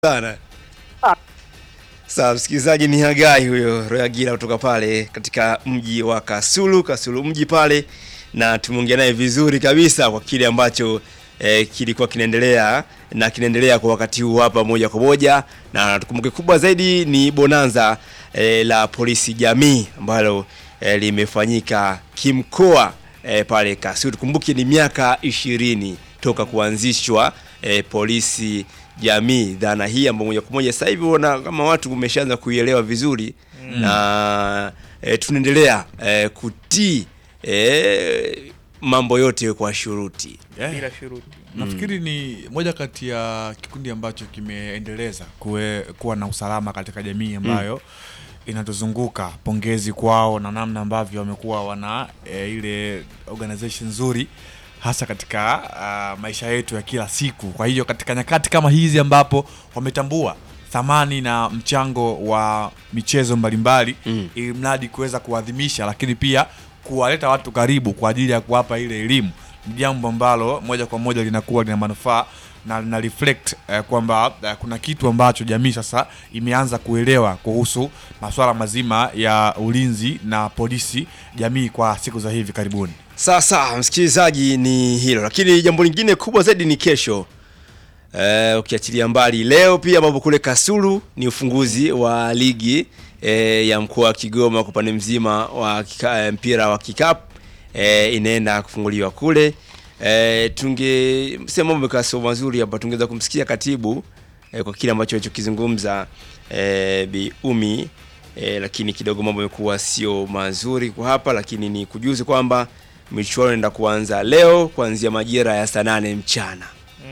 Sana. Sawa msikilizaji, ni Hagai huyo Royagira kutoka pale katika mji wa Kasulu mji pale, na tumeongea naye vizuri kabisa kwa kile ambacho kilikuwa kinaendelea na kinaendelea kwa wakati huu hapa moja kwa moja, na tukumbuke kubwa zaidi ni bonanza la polisi jamii ambalo limefanyika kimkoa pale Kasulu. Tukumbuke ni miaka 20 toka kuanzishwa polisi jamii, dhana hii ambayo moja kwa moja sasa hivi unaona kama watu umeshaanza kuielewa vizuri na tunaendelea kutii mambo yote kwa shuruti. Bila shuruti. Nafikiri ni moja kati ya kikundi ambacho kimeendeleza kuwa na usalama katika jamii ambayo inatuzunguka. Pongezi kwao na namna ambavyo wamekuwa wana ile organization nzuri hasa katika maisha yetu ya kila siku. Kwa hiyo katika nyakati kama hizi ambapo wametambua thamani na mchango wa michezo mbalimbali ili mradi kuweza kuadhimisha, lakini pia kuwaleta watu karibu kwa ajili ya kuwapa ile elimu, jambo ambalo moja kwa moja linakuwa lina manufaa na lina reflect kwamba kuna kitu ambacho jamii sasa imeanza kuelewa kuhusu masuala mazima ya ulinzi na polisi jamii kwa siku za hivi karibuni. Sasa msikilizaji, ni hilo, lakini jambo lingine kubwa zaidi ni kesho. Ukiachilia mbali leo pia ambapo kule Kasulu ni ufunguzi wa ligi ya mkoa wa Kigoma kwa upande mzima wa mpira wa kikapu inaenda kufunguliwa kule. Tungesema mambo yakawa mazuri hapa, tungeweza kumsikia katibu kwa kile ambacho alichokizungumza Bi Umi, lakini kidogo mambo yamekuwa sio mazuri kwa hapa, lakini ni kujuzi kwamba michuano inaenda kuanza leo kuanzia majira ya saa 8 mchana.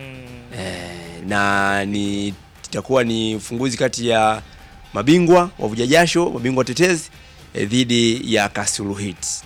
Na itakuwa ni ufunguzi kati ya mabingwa wavuja jasho, mabingwa tetezi dhidi ya Kasulu Hits.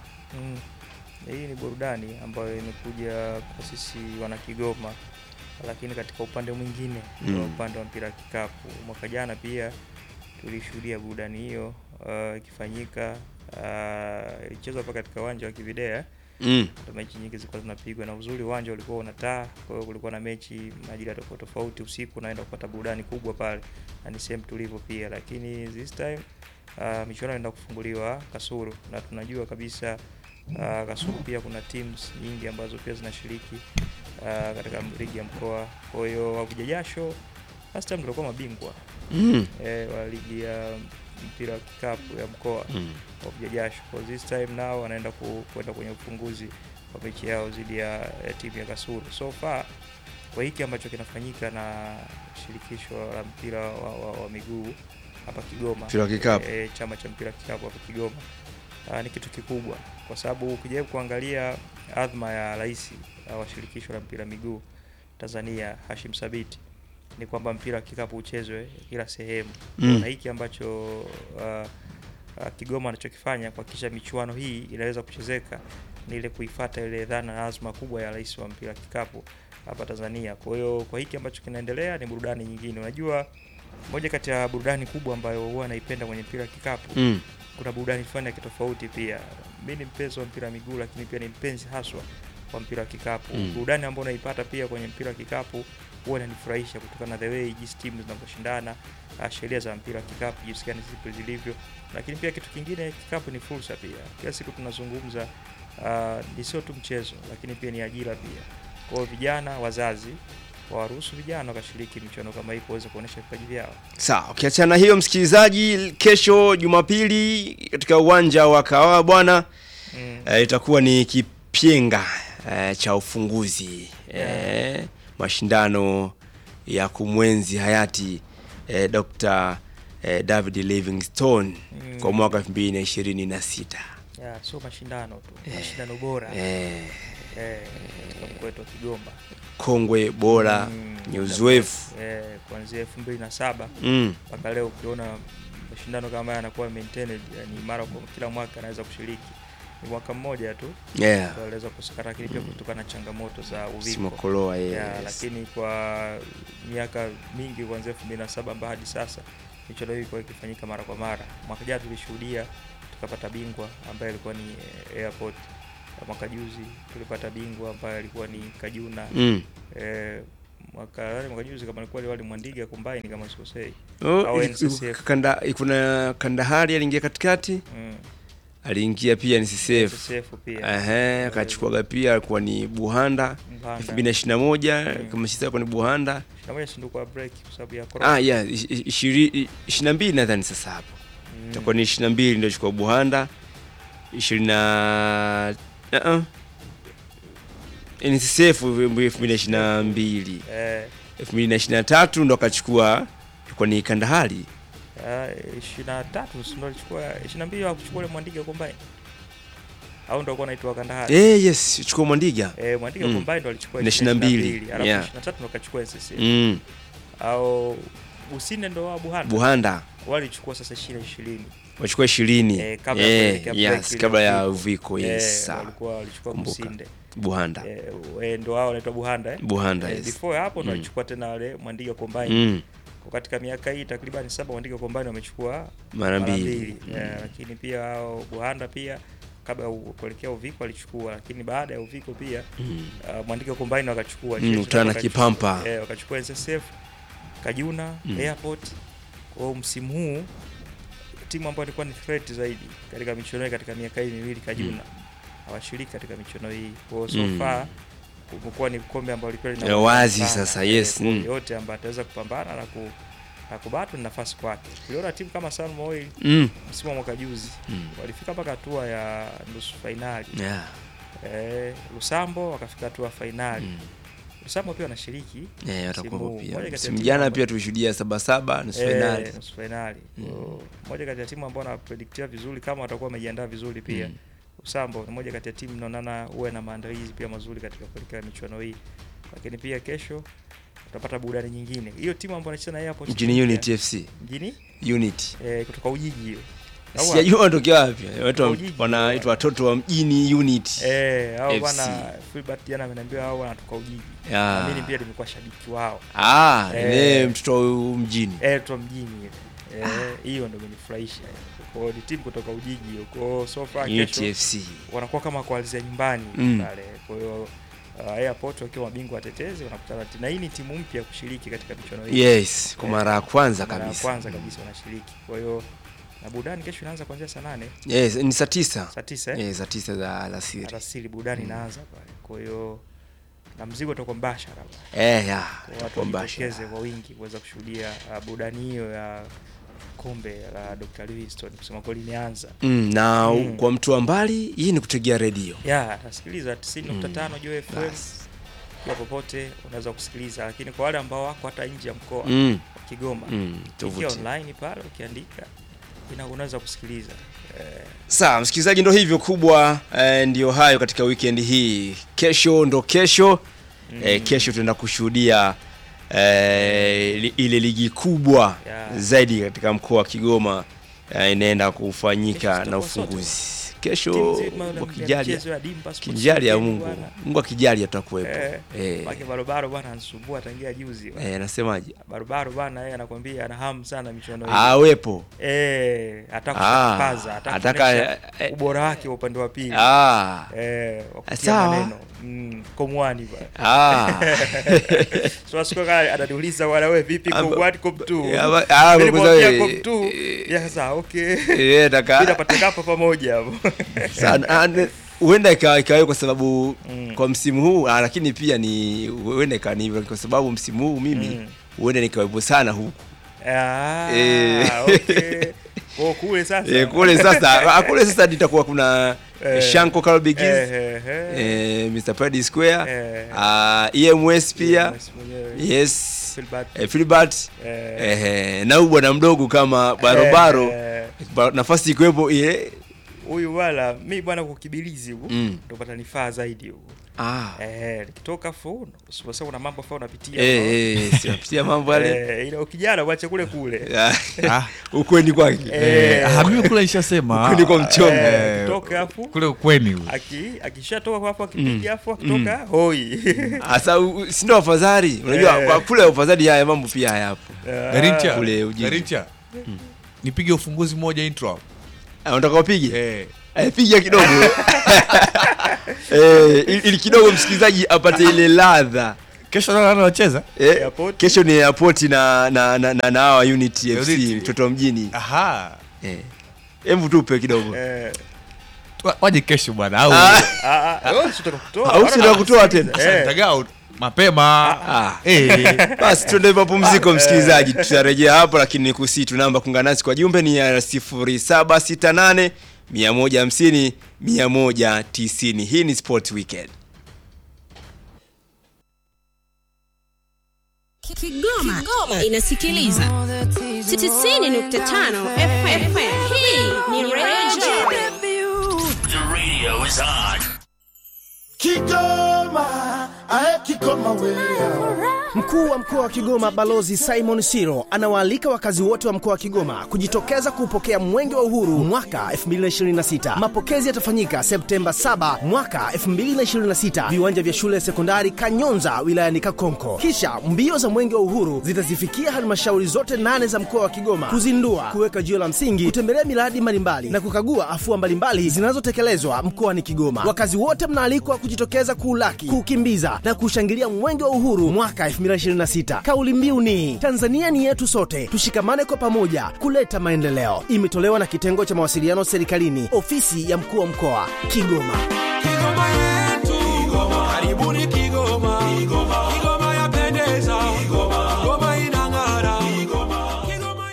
Hii ni burudani ambayo imekuja kwa sisi wana Kigoma, lakini katika upande mwingine upande wa mpira kikapu, mwaka jana pia tulishuhudia burudani hiyo ikifanyika, ilichezwa hapa katika uwanja wa Kividea. Mechi nyingi zilikuwa zinapigwa na uzuri uwanja ulikuwa una taa, kwa hiyo kulikuwa na mechi majira tofauti usiku, naenda kupata burudani kubwa pale na ni same tulivyo pia. Lakini this time michuano inaenda kufunguliwa Kasulu, na tunajua kabisa Kasulu pia kuna teams nyingi ambazo pia zinashiriki katika ligi ya mkoa. Kwa hiyo wavuja jasho last time tulikuwa mabingwa wa ligi ya mpira kikapu ya mkoa wavuja jasho. Kwa this time nao wanaenda kwenda kwenye ufunguzi wa mechi yao dhidi ya timu ya Kasulu. So far kwa hiki ambacho kinafanyika na shirikisho la mpira wa miguu hapa Kigoma, mpira kikapu, chama cha mpira kikapu hapa Kigoma, ni kitu kikubwa, kwa sababu ukijaribu kuangalia adhma ya rais wa shirikisho la mpira miguu Tanzania Hashim Thabit ni kwamba mpira kikapu uchezwe kila sehemu. Na hiki ambacho Kigoma anachokifanya kwa kisha michuano hii inaweza kuchezeka ni ile kuifuata ile dhana na azma kubwa ya rais wa mpira kikapu hapa Tanzania. Kwa hiyo kwa hiki ambacho kinaendelea ni burudani nyingine. Unajua moja kati ya burudani kubwa ambayo huwa naipenda kwenye mpira kikapu, kuna burudani fulani ya kitofauti pia. Mimi ni mpenzi wa mpira miguu, lakini pia ni mpenzi haswa wa mpira kikapu. Burudani ambayo naipata pia kwenye mpira kikapu huwa inanifurahisha kutokana na the way jinsi timu zinavyoshindana, sheria za mpira kikapu jinsi gani zilivyo. Lakini pia kitu kingine, kikapu ni fursa pia. Kila siku tunazungumza ni sio tu mchezo, lakini pia ni ajira pia. Kwa hiyo vijana, wazazi waruhusu vijana wakashiriki michuano kama hii kuweza kuonesha vipaji vyao. Sawa, ukiachana hiyo msikilizaji, kesho Jumapili katika uwanja wa Kawawa bwana, itakuwa ni kipyenga cha ufunguzi mashindano ya kumwenzi hayati Dr. David Livingstone kwa mwaka 2026. So mashindano tu, mashindano bora katika mkoa wa Kigoma, kongwe bora ni uzoefu kuanzia 2007 mpaka leo. Ukiona mashindano kama yanakuwa maintained, yani mara kwa kila mwaka anaweza kushiriki, ni mwaka mmoja tu anaweza kusakata, lakini pia kutokana na changamoto za uviko lakini kwa miaka mingi kuanzia 2007 hadi sasa michuano hii ilikuwa ikifanyika mara kwa mara. Mwaka jana tulishuhudia tukapata bingwa ambaye alikuwa ni Airport. Mwaka juzi tulipata bingwa ambaye alikuwa ni Kajuna. mwaka juzi kama ilikuwa wale Mwandiga combine kama sikosei. Au NCCF. Kuna Kandahari aliingia katikati. Aliingia pia NCCF pia. Akachukua pia alikuwa ni Buhanda 2021 kama sisi kwa ni Buhanda. 21 ndio kwa break kwa sababu ya corona. 22 nadhani sasa hapo. Itakuwa ni 22 ndio chukua Buhanda. 20 NCCF 2022. 2023 ndo akachukua ilikuwa ni Kandahari. 23 ndio alichukua 22 hakuchukua ile Mwandiga combine. Au ndio alikuwa anaitwa Kandahari. Yes, chukua Mwandiga. Mwandiga combine ndio alichukua 22. Alafu 23 ndio akachukua NCCF. Au Businde ndo wa Buhanda. Walichukua sasa 2020. Wachukua 20. Kabla ya uviko walikuwa walichukua Businde. Buhanda. Ndio wao wanaitwa Buhanda. Before hapo ndo walichukua tena wale Mwandiga combine. Kwa katika miaka hii takriban 7 Mwandiga combine wamechukua mara mbili. Lakini pia hao Buhanda pia kabla kuelekea uviko alichukua, lakini baada ya uviko pia Mwandiga combine wakachukua Utana Kipampa. Wakachukua NSSF Kajuna Airport. Kwa msimu huu timu ambayo ilikuwa ni threat zaidi katika michuano katika miaka hii miwili Kajuna hawashiriki katika michuano hii. Kwa so far kumekuwa ni kombe ambalo lilikuwa wazi sasa. Yote ambayo ataweza kupambana na kubatu ni nafasi kwake. Tuliona timu kama Salm Oil msimu wa mwaka juzi walifika mpaka hatua ya nusu finali. Lusambo wakafika hatua finali. Lusambo pia wanashiriki. Watakuwa pia. Msimu jana pia tulishuhudia 7-7 nusu finali. Moja kati ya timu ambao na predictia vizuri kama watakuwa wamejiandaa vizuri pia. Lusambo ni moja kati ya timu naonana uwe na maandalizi pia mazuri katika kuelekea michuano hii. Lakini pia kesho tutapata burudani nyingine. Hiyo timu ambayo inacheza na Airport Mjini Unity FC. Mjini Unity. Kutoka Ujiji hiyo. Sijajua wanatokea wapi. Watu wanaitwa watoto wa Mjini Unity. Hao bwana Philbert jana ameniambia hao wanatoka Ujiji. Mimi pia nimekuwa shabiki wao. Mtoto mjini. Mtoto mjini ile. Hiyo ndio imenifurahisha. Kwa hiyo ni timu kutoka Ujiji huko. So far kesho wanakuwa kama kuanzia nyumbani pale. Kwa hiyo Airport wakiwa mabingwa watetezi wanakutana na hii ni timu mpya kushiriki katika michuano hii. Kwa mara ya kwanza kabisa. Mara ya kwanza kabisa wanashiriki. Kwa hiyo na burudani kesho inaanza kuanzia saa 8. Ni saa 9. Saa 9. Saa 9 za alasiri. Alasiri burudani inaanza pale. Kwa hiyo na mzigo utakuwa mbashara bwana. Watu mbashara kwa wingi kuweza kushuhudia burudani hiyo ya kombe la Dr. Livingstone kusema kweli imeanza. Na kwa mtu wa mbali hii ni kutegea radio. Nasikiliza 90.5 Joy FM. Kwa popote unaweza kusikiliza, lakini kwa wale ambao wako hata nje ya mkoa wa Kigoma, ukiwa online pale ukiandika unaweza kusikiliza. Sawa, msikilizaji, ndio hivyo kubwa ndio hayo katika weekend hii. Kesho ndo kesho. Kesho tunaenda kushuhudia ile ligi kubwa zaidi katika mkoa wa Kigoma inaenda kufanyika na ufunguzi. Kesho kijali ya Mungu akijali atakuwepo. Baki Barobaro bwana anasumbua tangia juzi. Anasemaje? Barobaro bwana yeye anakuambia ana hamu sana michuano hii. Awepo. Atakupaza, ataka ubora wake upande wa pili. Wakutia maneno. Komwani bwana. So sikoka ananiuliza wala wewe vipi Komwani Kom2? Nilimwambia Kom2. Sasa okay. Bila patakapo pamoja hapo. Sana huenda ikawa kwa sababu kwa msimu huu, lakini pia ni huenda ikawa ni hivyo kwa sababu msimu huu mimi huenda nikawepo sana huku. Okay. Kule sasa. Kule sasa nitakuwa kuna Shanko Kalbigiz, Mr. Paddy Square, EMS pia. Philbert. Na bwana mdogo kama Barobaro. Nafasi ikiwepo ile huyu wala mimi bwana kukibilizi huko ndo pata nifaa zaidi huko. Nikitoka phone sasa kuna mambo fulani unapitia. Sinapitia mambo yale. Ile ukijana uache kule. Ukweni kwake. Mimi kule nishasema. Ukweni kwa mchongo. Kutoka hapo. Kule ukweni. Akishatoka hapo akipiga hapo akitoka hoi. Sasa si ndio afadhali. Unajua kule afadhali haya mambo pia hayapo. Garincha kule ujiji. Garincha. Nipige ufunguzi moja intro. Unataka upige? Piga kidogo. Ili kidogo msikilizaji apate ile ladha Kesho nani anacheza? Airport. Kesho ni Airport na hawa Unity FC mtoto mjini. Aha. Hebu tupe kidogo. Waje kesho bwana au Wewe sitaka kutoa. Au sitaka kutoa tena. Nitagaa mapema. Basi tuende mapumziko msikilizaji, tutarejea hapo, lakini nikusii tu namba kuungana nasi kwa jumbe ni 0768 150 190. Hii ni Sport Weekend. Kigoma inasikiliza 90.5 FM. Hii ni Radio. The radio is on. Kigoma, Kigoma wewe. Mkuu wa mkoa wa Kigoma Balozi Simon Siro anawaalika wakazi wote wa mkoa wa Kigoma kujitokeza kupokea Mwenge wa Uhuru mwaka 2026. Mapokezi yatafanyika Septemba 7 mwaka 2026, viwanja vya shule ya sekondari Kanyonza wilayani Kakonko. Kisha mbio za Mwenge wa Uhuru zitazifikia halmashauri zote 8 za mkoa wa Kigoma kuzindua, kuweka jiwe la msingi, kutembelea miradi mbalimbali na kukagua afua mbalimbali zinazotekelezwa mkoani Kigoma. Wakazi wote mnaalikwa kujitokeza kuulaki, kukimbiza na kushangilia Mwenge wa Uhuru mwaka 2026. Kauli mbiu ni Tanzania ni yetu sote, tushikamane kwa pamoja kuleta maendeleo. Imetolewa na kitengo cha mawasiliano serikalini, ofisi ya mkuu wa mkoa Kigoma. Kigoma yetu, Kigoma. Karibuni Kigoma. Kigoma. Kigoma yapendeza. Kigoma. Kigoma inang'ara. Kigoma. Kigoma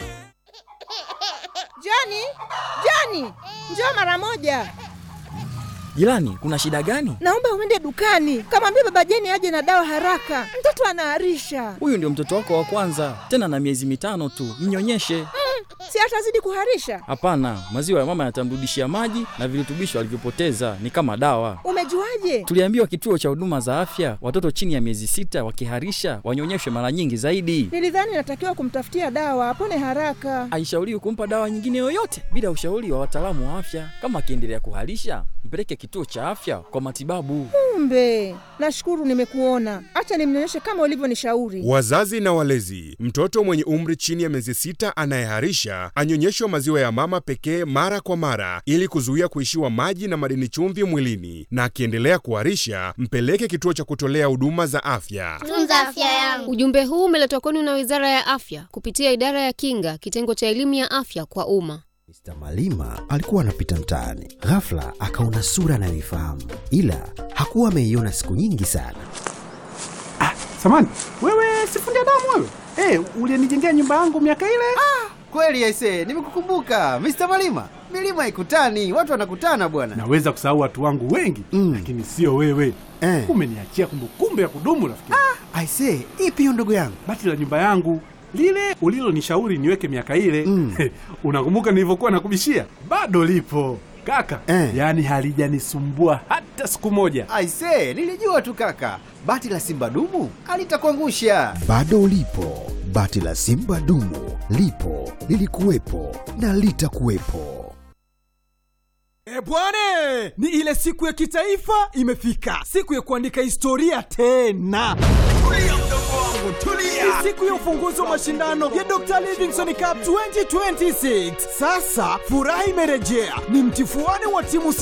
Jani, njoo mara moja. Jirani, kuna shida gani? Naomba uende dukani, kamwambia baba Jeni aje na dawa haraka. Mtoto anaharisha. Huyu ndio mtoto wako wa kwanza, tena na miezi 5 tu. Mnyonyeshe. Si atazidi kuharisha? Hapana, maziwa ya mama yatamrudishia maji na virutubisho alivyopoteza, ni kama dawa. Umejuaje? Tuliambiwa kituo cha huduma za afya, watoto chini ya miezi 6 wakiharisha wanyonyeshwe mara nyingi zaidi. Nilidhani natakiwa kumtafutia dawa apone haraka. Haishauriwi kumpa dawa nyingine yoyote bila ushauri wa wataalamu wa afya. Kama akiendelea kuharisha, mpeleke kituo cha afya kwa matibabu. Kumbe, nashukuru nimekuona. Acha nimnyonyeshe kama ulivyonishauri. Wazazi na walezi, mtoto mwenye umri chini ya miezi 6 anayeharisha anyonyeshwe maziwa ya mama pekee mara kwa mara ili kuzuia kuishiwa maji na madini chumvi mwilini, na akiendelea kuharisha mpeleke kituo cha kutolea huduma za afya. Tunza afya yangu. Ujumbe huu umeletwa kwenu na Wizara ya Afya kupitia Idara ya Kinga, kitengo cha elimu ya afya kwa umma. Mr. Malima alikuwa anapita mtaani, ghafla akaona sura anayoifahamu, ila hakuwa ameiona siku nyingi sana. Samani, wewe sifundi damu wewe? Ulinijengea nyumba yangu miaka ile? Kweli aisee, nimekukumbuka Mr. Malima. Milima haikutani, watu wanakutana bwana. Naweza kusahau watu wangu wengi, lakini sio wewe. Umeniachia kumbukumbu ya kudumu rafiki. Aisee, ipi hiyo ndugu yangu? Bati la nyumba yangu, lile ulilonishauri niweke miaka ile. Unakumbuka nilivyokuwa nakubishia? Bado lipo kaka. Yaani halijanisumbua hata siku moja. Aisee, nilijua tu kaka. Bati la Simba dumu alitakuangusha. Bado lipo. Bati la Simba dumu lipo, lilikuwepo na litakuwepo. Bwane, ni ile siku ya kitaifa imefika. Siku ya kuandika historia tena. Tulia mdogo wangu, tulia. Ni siku ya ufunguzi wa mashindano ya Dr. Livingstone Cup 2026. Sasa furaha imerejea. Ni mtifuano wa timu